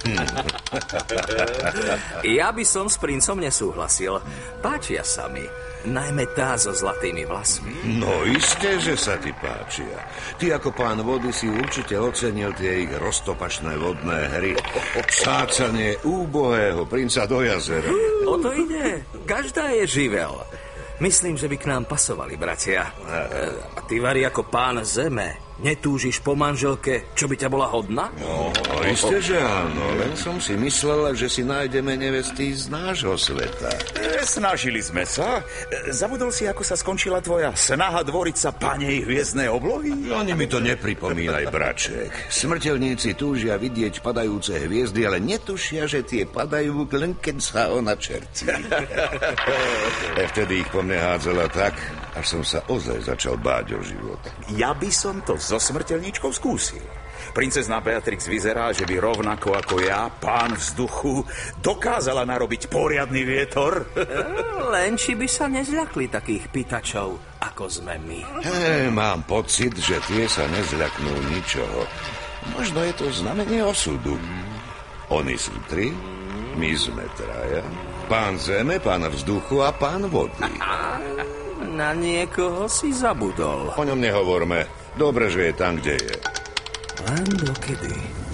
Ja by som s princom nesúhlasil. Páčia sa mi. Najmä tá so zlatými vlasmi. No isté, že sa ti páčia. Ty ako pán vody si určite ocenil tie ich roztopačné vodné hry. Sácanie úbohého princa do jazera. O to ide. Každá je živel. Myslím, že by k nám pasovali, bratia. A ty, Vari, ako pán zeme, netúžiš po manželke, čo by ťa bola hodná? No, isté, že áno. Len som si myslel, že si nájdeme nevesty z nášho sveta. Snažili sme sa. Zabudol si, ako sa skončila tvoja snaha dvoriť sa panej hviezdnej oblohy? Ani mi to nepripomínaj, braček. Smrteľníci túžia vidieť padajúce hviezdy, ale netušia, že tie padajú, len keď sa ona čertí. Vtedy ich po mne hádzala tak, až som sa ozaj začal báť o život. Ja by som to so smrteľníčkou skúsil. Princezná Beatrix vyzerá, že by rovnako ako ja, pán vzduchu, dokázala narobiť poriadny vietor. Len či by sa nezľakli takých pýtačov, ako sme my. Mám pocit, že tie sa nezľaknú ničoho. Možno je to znamenie osudu. Oni sú 3, my sme 3. Pán zeme, pán vzduchu a pán vody. Na niekoho si zabudol. O ňom nehovorme. Dobre, že je tam, kde je. Len dokedy?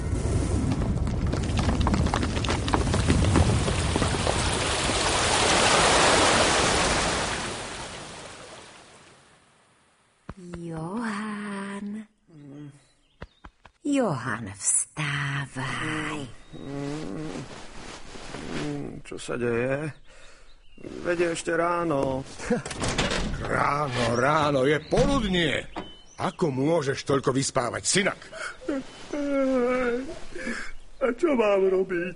Johan, vstávaj. Čo sa deje? Veď je ešte ráno. Ráno, je poludnie. Ako môžeš toľko vyspávať, synak? A čo mám robiť?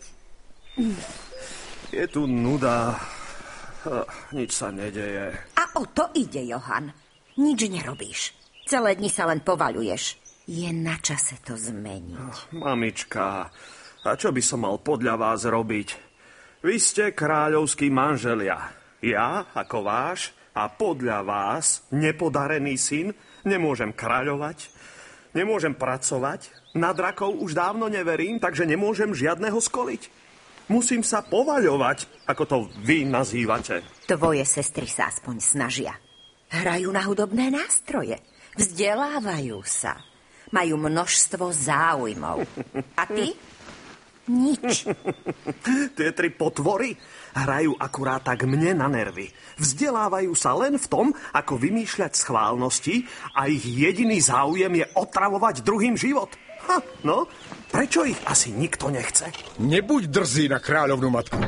Je tu nuda. Nič sa nedeje. A o to ide, Johan. Nič nerobíš. Celé dni sa len povaľuješ. Je na čase to zmeniť. Mamička, a čo by som mal podľa vás robiť? Vy ste kráľovskí manželia. Ja, ako váš, a podľa vás, nepodarený syn, nemôžem kráľovať, nemôžem pracovať, na drakov už dávno neverím, takže nemôžem žiadneho skoliť. Musím sa povaľovať, ako to vy nazývate. Tvoje sestry sa aspoň snažia. Hrajú na hudobné nástroje, vzdelávajú sa, majú množstvo záujmov. A ty? Nič. Tie 3 potvory hrajú akurát tak mne na nervy. Vzdelávajú sa len v tom, ako vymýšľať schválnosti a ich jediný záujem je otravovať druhým život. No, prečo ich asi nikto nechce? Nebuď drzý na kráľovnú matku.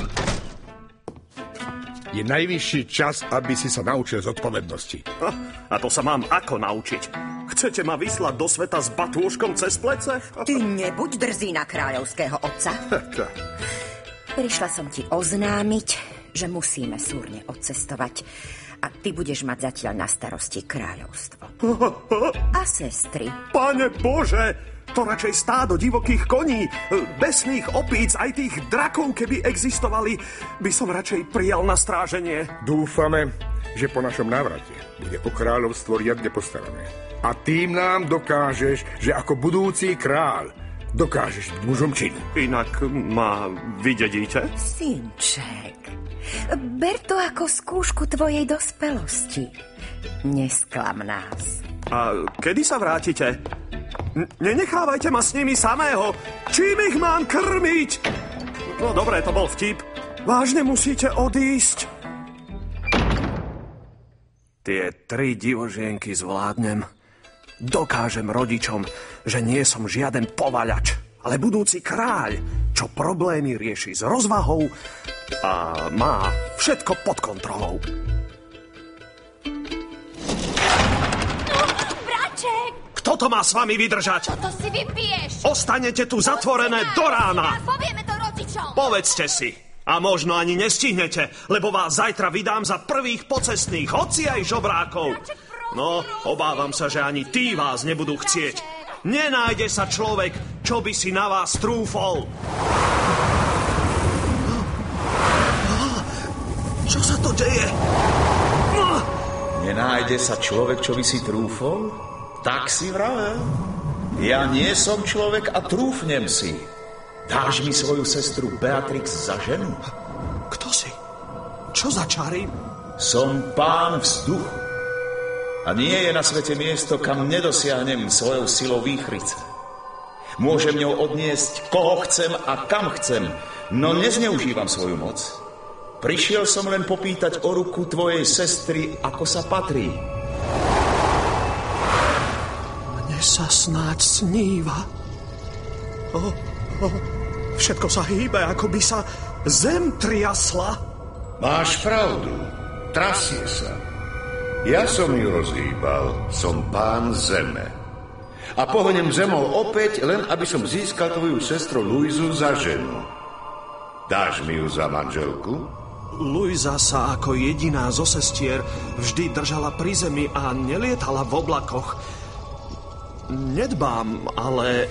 Je najvyšší čas, aby si sa naučil zodpovednosti. A to sa mám ako naučiť? Chcete ma vyslať do sveta s batôžkom cez plece? Ty nebuď drzý na kráľovského otca. Prišla som ti oznámiť, že musíme súrne odcestovať a ty budeš mať zatiaľ na starosti kráľovstvo. A sestry. Pane Bože! To radšej stádo divokých koní, besných opíc, aj tých drakov, keby existovali, by som radšej prijal na stráženie. Dúfame, že po našom návrate bude o kráľovstvo riadne postarané. A tým nám dokážeš, že ako budúci kráľ dokážeš byť mužom činu. Inak ma vydedíte? Synček, ber to ako skúšku tvojej dospelosti. Nesklam nás. A kedy sa vrátite? Nenechávajte ma s nimi samého. Čím ich mám krmiť? No dobre, to bol vtip. Vážne musíte odísť? Tie 3 divožienky zvládnem. Dokážem rodičom, že nie som žiaden povaľač, ale budúci kráľ, čo problémy rieši s rozvahou a má všetko pod kontrolou. Kto to má s vami vydržať? Čo to si vypiješ? Ostanete tu zatvorené do rána. Povieme to rodičom. Povedzte si. A možno ani nestihnete, lebo vás zajtra vydám za prvých pocestných, hoci aj žobrákov. No, obávam sa, že ani tí vás nebudú chcieť. Nenájde sa človek, čo by si na vás trúfol. Čo sa to deje? Nenájde sa človek, čo by si trúfol? Tak si vravel. Ja nie som človek a trúfnem si. Dáš mi svoju sestru Beatrix za ženu? Kto si? Čo za čary? Som pán vzduchu. A nie je na svete miesto, kam nedosiahnem svojou silou výchrice. Môžem ňou odniesť koho chcem a kam chcem, no nezneužívam svoju moc. Prišiel som len popýtať o ruku tvojej sestry, ako sa patrí. Mne sa snáď sníva. Všetko sa hýbe, ako by sa zem triasla. Máš pravdu. Trasie sa. Ja som ju rozhýbal. Som pán zeme. A pohnem zemou opäť, len aby som získal tvoju sestru Luizu za ženu. Dáš mi ju za manželku? Luisa sa ako jediná zo sestier vždy držala pri zemi a nelietala v oblakoch. Nedbám, ale...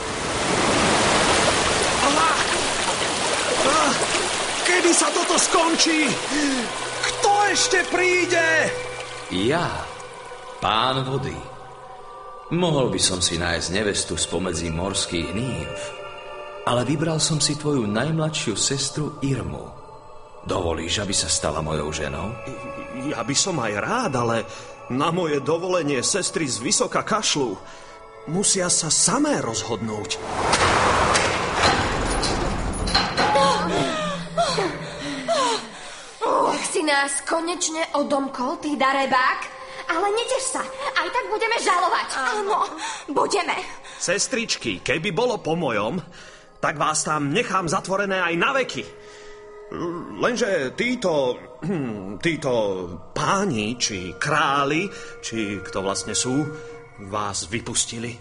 Kedy sa toto skončí? Kto ešte príde? Ja, pán vody. Mohol by som si nájsť nevestu spomedzi morských nýmf, ale vybral som si tvoju najmladšiu sestru Irmu. Dovolíš, aby sa stala mojou ženou? Ja by som aj rád, ale na moje dovolenie sestry z vysoka kašľú. Musia sa samé rozhodnúť. Si nás konečne odomkol, ty darebák. Ale neteš sa, aj tak budeme žalovať. Áno, budeme. Sestričky, keby bolo po mojom, tak vás tam nechám zatvorené aj na veky. Lenže títo páni, či králi, či kto vlastne sú, vás vypustili.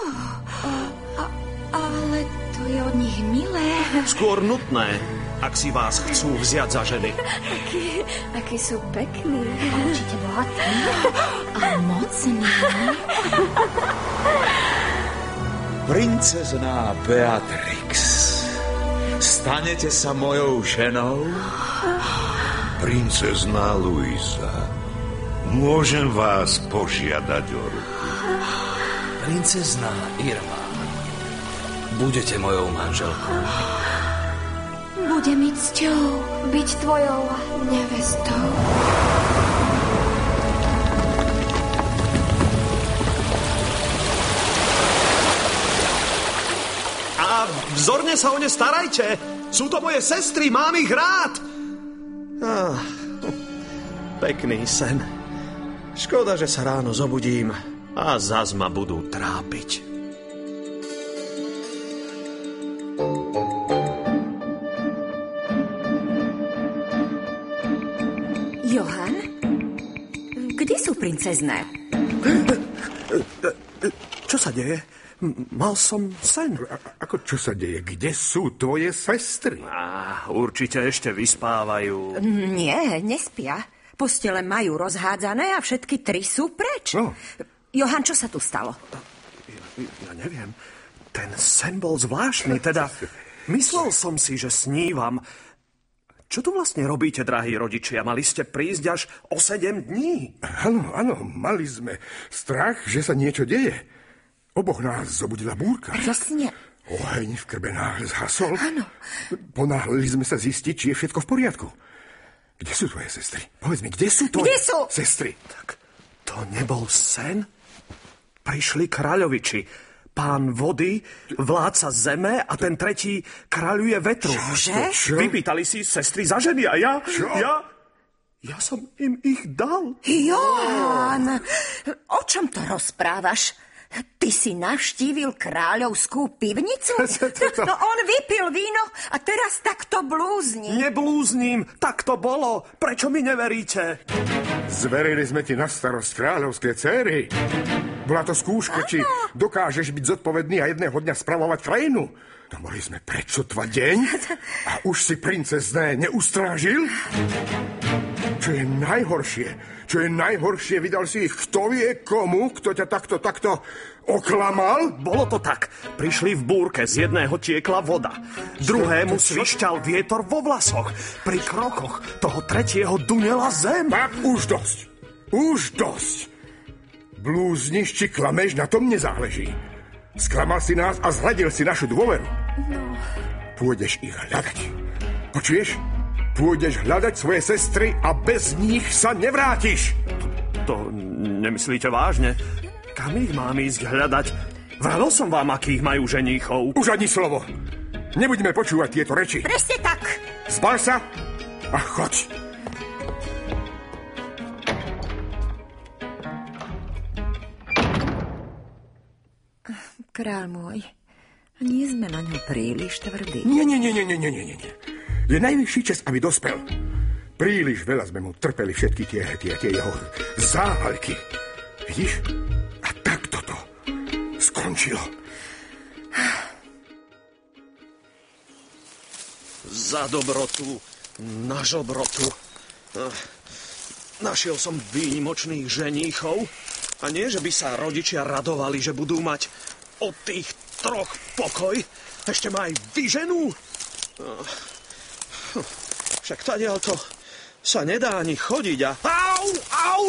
Ale to je od nich milé. Skôr nutné, ak si vás chcú vziať za ženy. Akí sú pekní. Určite bohatí a mocní. Princezná Beatrix, stanete sa mojou ženou? Princezná Luisa, môžem vás požiadať o ruku? Princezná Irma, budete mojou manželkou. Bude mi cťou byť tvojou nevestou. A vzorne sa o ne starajte. Sú to moje sestry, mám ich rád. Pekný sen. Škoda, že sa ráno zobudím a zas ma budú trápiť. Johan, kde sú princezné? Čo sa deje? Mal som sen. Ako čo sa deje? Kde sú tvoje sestry? Určite ešte vyspávajú. Nie, nespia. Postele majú rozhádzané a všetky tri sú preč. No. Johan, čo sa tu stalo? Ja neviem. Ten sen bol zvláštny, teda myslel som si, že snívam. Čo tu vlastne robíte, drahí rodičia? Mali ste prísť až o 7 dní. Áno, mali sme strach, že sa niečo deje. Oboch nás zobudila búrka. Jasne. Oheň v krbe náhle zhasol. Áno. Ponáhľali sme sa zistiť, či je všetko v poriadku. Kde sú tvoje sestry? Povedz mi, kde sú tvoje sestry? Tak to nebol sen? Prišli kráľoviči. Pán vody, vládca zeme a ten tretí kráľuje vetru. Čože? Vypýtali si sestry za ženy a ja... Čo? Ja som im ich dal. Johan, o čom to rozprávaš? Ty si navštívil kráľovskú pivnicu? No on vypil víno a teraz takto blúzni. Neblúzním, tak to bolo. Prečo mi neveríte? Zverili sme ti na starosť kráľovské céry. Bola to skúška, či dokážeš byť zodpovedný a jedného dňa spravovať krajinu. No mohli sme prečotvať deň a už si princezné neustrážil? Čo je najhoršie, vydal si ich kto vie komu, kto ťa takto oklamal? Bolo to tak. Prišli v búrke, z jedného tiekla voda. Druhému svišťal vietor vo vlasoch. Pri krokoch toho tretieho dunela zem. Tak už dosť. Blúzniš či klameš, na tom nezáleží. Sklamal si nás a zradil si našu dôveru. No. Pôjdeš ich hľadať. Počuješ? Pôjdeš hľadať svoje sestry a bez nich sa nevrátiš. To nemyslíte vážne? Kam ich mám ísť hľadať? Vravel som vám, akých majú ženíchov. Už ani slovo. Nebudeme počúvať tieto reči. Presne tak. Zbal sa a choď. Kráľ môj, nie sme na ňom príliš tvrdí. Nie. Je najvyšší čas, aby dospel. Príliš veľa sme mu trpeli všetky tie jeho záhalky. Vidíš? A tak toto skončilo. Za dobrotu, na žobrotu. Našiel som výnimočných ženíchov a nie, že by sa rodičia radovali, že budú mať od tých 3 pokoj. Ešte ma aj vyženú. Však tadiaľ to sa nedá ani chodiť a... Au!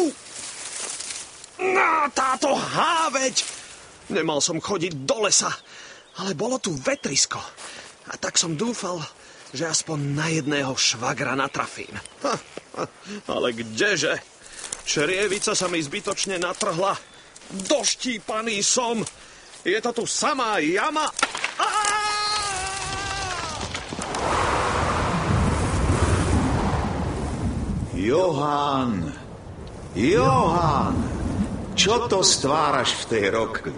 No, táto háveď! Nemal som chodiť do lesa, ale bolo tu vetrisko. A tak som dúfal, že aspoň na jedného švagra natrafím. Ale kdeže? Črievica sa mi zbytočne natrhla. Doštípaný som. Je to tu samá jama. Johan, čo to stváraš v tej rokli?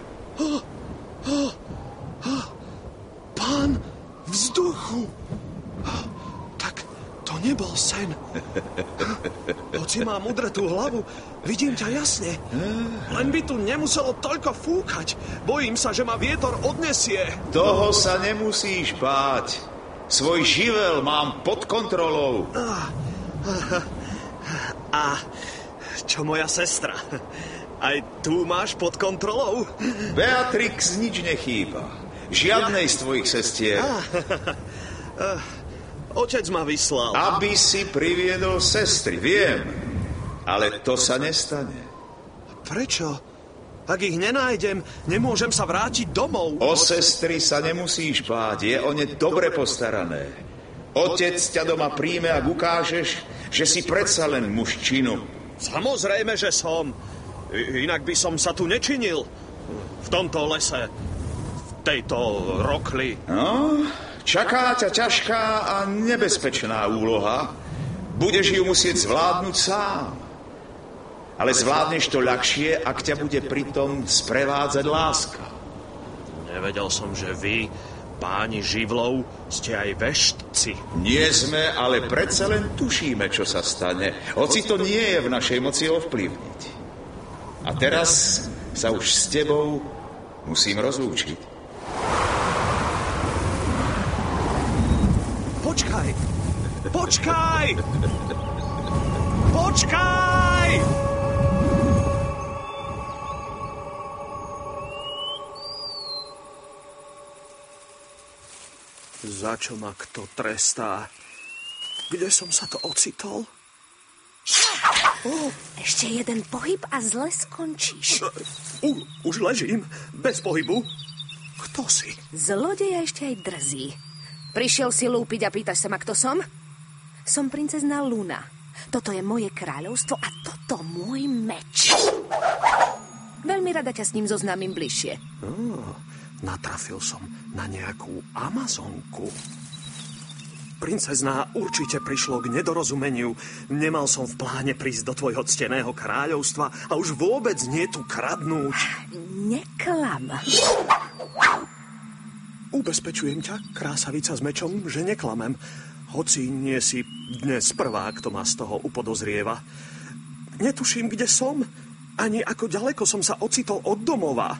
Pán vzduchu. Tak to nebol sen. Hoci mám udretú hlavu, vidím ťa jasne. Len by tu nemuselo toľko fúkať. Bojím sa, že ma vietor odnesie. Toho sa nemusíš báť. Svoj živel mám pod kontrolou. A čo moja sestra? Aj tu máš pod kontrolou? Beatrix nič nechýba. Žiadnej z tvojich sestier. Otec ma vyslal. Aby si priviedol sestry, viem. Ale to sa nestane. Prečo? Ak ich nenájdem, nemôžem sa vrátiť domov. O sestry sa nemusíš báť. Je o ne dobre postarané. Otec ťa doma príjme, ak ukážeš, že si predsa len muž činu. Samozrejme, že som. Inak by som sa tu nečinil. V tomto lese. V tejto rokli. No, čaká ťa ťažká a nebezpečná úloha. Budeš ju musieť zvládnuť sám. Ale zvládneš to ľahšie, ak ťa bude pritom sprevádzať láska. Nevedel som, že vy, páni živlov, ste aj veštci. Nie sme, ale predsa len tušíme, čo sa stane. Hoci to nie je v našej moci ovplyvniť. A teraz sa už s tebou musím rozlúčiť. Počkaj! Počkaj! Za čo ma kto trestá? Kde som sa to ocitol? Ešte jeden pohyb a zle skončíš. Už ležím, bez pohybu. Kto si? Zlodej a ešte aj drzý. Prišiel si lúpiť a pýtaš sa ma, kto som? Som princezna Luna. Toto je moje kráľovstvo a toto môj meč. Veľmi rada ťa s ním zoznámim bližšie. Natrafil som na nejakú Amazonku. Princezná, určite prišlo k nedorozumeniu. Nemal som v pláne prísť do tvojho cteného kráľovstva a už vôbec nie tu kradnúť. Neklam. Ubezpečujem ťa, krásavica s mečom, že neklamem. Hoci nie si dnes prvá, kto ma z toho upodozrieva. Netuším, kde som, ani ako ďaleko som sa ocitol od domova.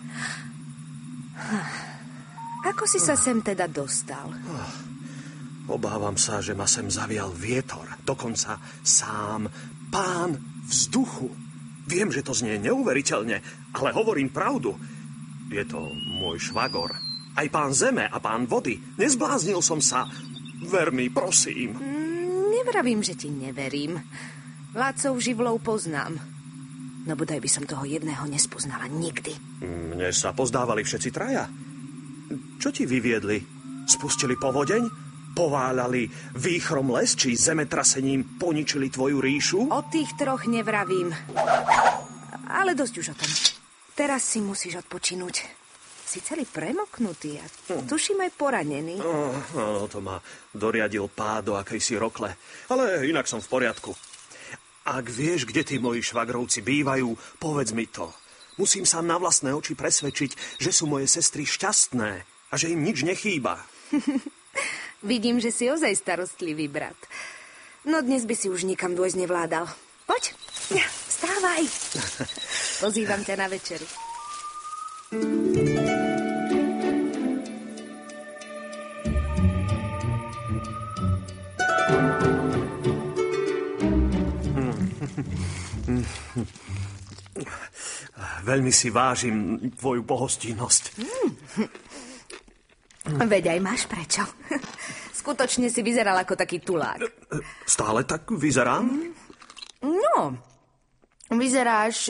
Ako si sa sem teda dostal? Obávam sa, že ma sem zavial vietor. Dokonca sám pán vzduchu. Viem, že to znie neuveriteľne, ale hovorím pravdu. Je to môj švagor. Aj pán zeme a pán vody. Nezbláznil som sa. Ver mi, prosím. Nevravím, že ti neverím. Vládcov živlov poznám. No bodaj by som toho jedného nespoznala nikdy. Mne sa pozdávali všetci traja. Čo ti vyviedli? Spustili povodeň? Pováľali výchrom les, či zemetrasením poničili tvoju ríšu? O tých troch nevravím. Ale dosť už o tom. Teraz si musíš odpočinúť. Si celý premoknutý a tuším aj poranený. To ma doriadil pád do akejsi rokle. Ale inak som v poriadku. Ak vieš, kde tí moji švagrovci bývajú, povedz mi to. Musím sa na vlastné oči presvedčiť, že sú moje sestry šťastné a že im nič nechýba. Vidím, že si ozaj starostlivý brat. No dnes by si už nikam dôjsť nevládal. Poď, vstávaj. Pozývam ťa na večeru. Veľmi si vážim tvoju pohostinnosť. Veď aj máš prečo. Skutočne si vyzeral ako taký tulák. Stále tak vyzerám? No, vyzeráš...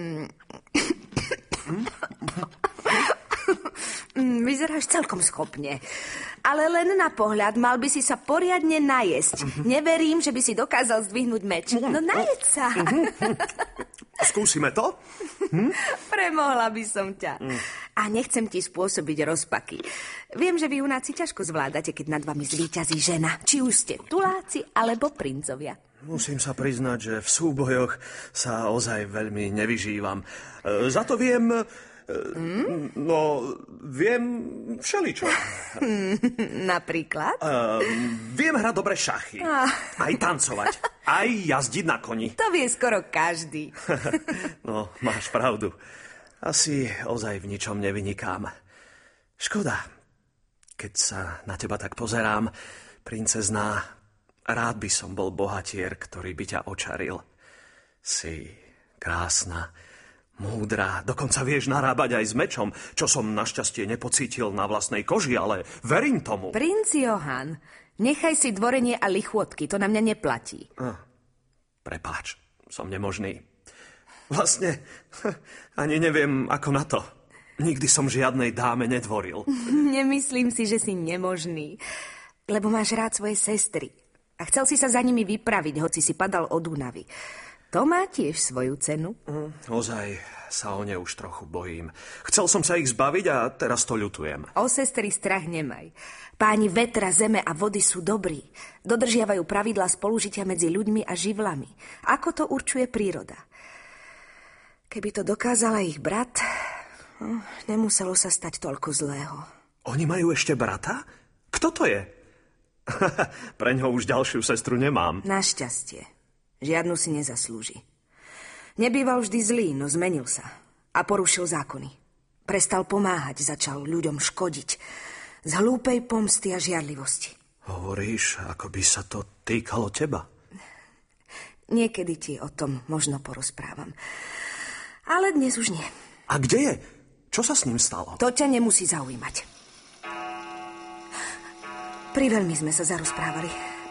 Vyzeráš celkom schopne. Ale len na pohľad mal by si sa poriadne najesť. Neverím, že by si dokázal zdvihnúť meč. No najeď sa. Skúsime to? Premohla by som ťa. A nechcem ti spôsobiť rozpaky. Viem, že vy junáci ťažko zvládate, keď nad vami zvíťazí žena. Či už ste tuláci, alebo princovia. Musím sa priznať, že v súbojoch sa ozaj veľmi nevyžívam. Za to viem... No, viem všeličo. Napríklad? Viem hrať dobre šachy. Aj tancovať. Aj jazdiť na koni. To vie skoro každý. No, máš pravdu. Asi ozaj v ničom nevynikám. Škoda. Keď sa na teba tak pozerám, princezná, rád by som bol bohatier, ktorý by ťa očaril. Si krásna, múdra, dokonca vieš narábať aj s mečom, čo som našťastie nepocítil na vlastnej koži, ale verím tomu. Princ Johan, nechaj si dvorenie a lichvotky, to na mňa neplatí. Prepáč, som nemožný. Vlastne ani neviem, ako na to. Nikdy som žiadnej dáme nedvoril. Nemyslím si, že si nemožný, lebo máš rád svoje sestry a chcel si sa za nimi vypraviť, hoci si padal od únavy. To má tiež svoju cenu. Ozaj sa o ne už trochu bojím. Chcel som sa ich zbaviť a teraz to ľutujem. O sestry strach nemaj. Páni vetra, zeme a vody sú dobrí. Dodržiavajú pravidlá spolužitia medzi ľuďmi a živlami. Ako to určuje príroda. Keby to dokázala ich brat, nemuselo sa stať toľko zlého. Oni majú ešte brata? Kto to je? Preňho už ďalšiu sestru nemám. Našťastie. Žiadnu si nezaslúži. Nebýval vždy zlý, no zmenil sa. A porušil zákony. Prestal pomáhať, začal ľuďom škodiť. Z hlúpej pomsty a žiarlivosti. Hovoríš, ako by sa to týkalo teba. Niekedy ti o tom možno porozprávam. Ale dnes už nie. A kde je? Čo sa s ním stalo? To ťa nemusí zaujímať. Priveľmi sme sa zarozprávali.